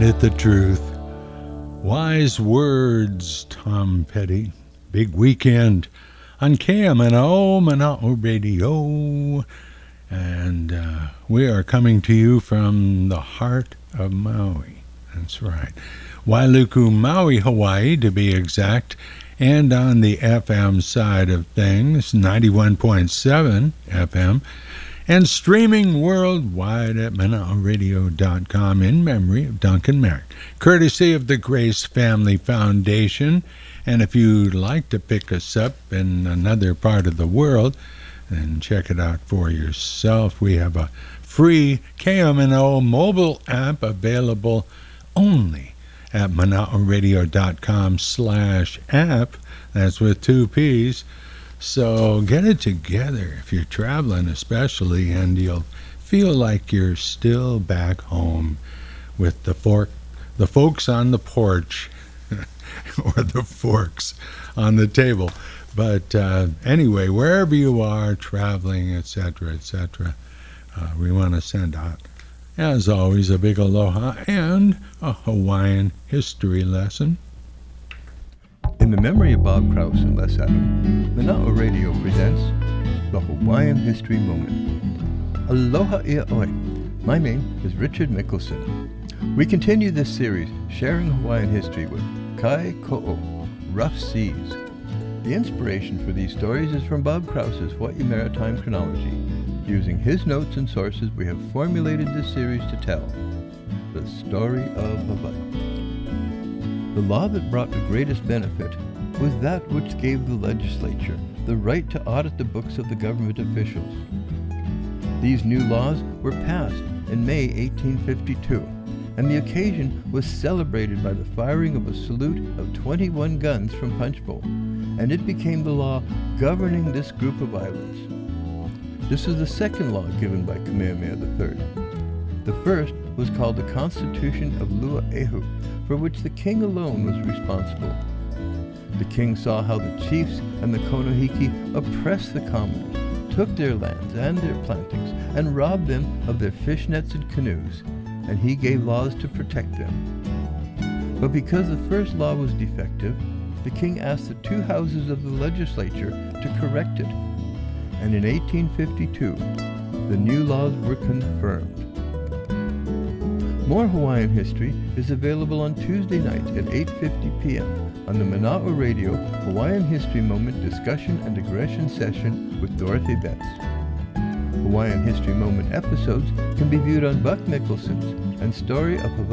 Ain't it the truth? Wise words, Tom Petty. Big weekend on KMNO, Mana'o Radio. And we are coming to you from the heart of Maui. That's right. Wailuku, Maui, Hawaii, to be exact. And on the FM side of things, 91.7 FM. And streaming worldwide at Mana'oRadio.com in memory of Duncan Merritt, courtesy of the Grace Family Foundation. And if you'd like to pick us up in another part of the world, then check it out for yourself. We have a free KMNO mobile app available only at Mana'oRadio.com/app. That's with 2 P's. So get it together if you're traveling especially, and you'll feel like you're still back home with the folks on the porch or the forks on the table. But anyway, wherever you are traveling, etc., we want to send out, as always, a big aloha and a Hawaiian history lesson. In the memory of Bob Krause and Les Adam, Mana'o Radio presents the Hawaiian History Moment. Aloha ia oi. My name is Richard Mickelson. We continue this series sharing Hawaiian history with Kai Ko'o, Rough Seas. The inspiration for these stories is from Bob Krause's Hawaii Maritime Chronology. Using his notes and sources, we have formulated this series to tell the story of Hawaii. The law that brought the greatest benefit was that which gave the legislature the right to audit the books of the government officials. These new laws were passed in May 1852, and the occasion was celebrated by the firing of a salute of 21 guns from Punchbowl, and it became the law governing this group of islands. This is the second law given by Kamehameha III. The first was called the Constitution of Luaehu, for which the king alone was responsible. The king saw how the chiefs and the konohiki oppressed the commoners, took their lands and their plantings, and robbed them of their fish nets and canoes, and he gave laws to protect them. But because the first law was defective, the king asked the two houses of the legislature to correct it, and in 1852, the new laws were confirmed. More Hawaiian history is available on Tuesday nights at 8:50 p.m. on the Mana'o Radio Hawaiian History Moment Discussion and Digression Session with Dorothy Betts. Hawaiian History Moment episodes can be viewed on Buck Mickelson's and Story of Hawaii